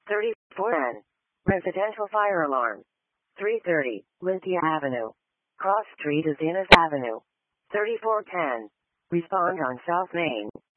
34N. Residential fire alarm. 330, Lynthia Avenue. Cross Street is Innes Avenue. 3410. Respond on South Main.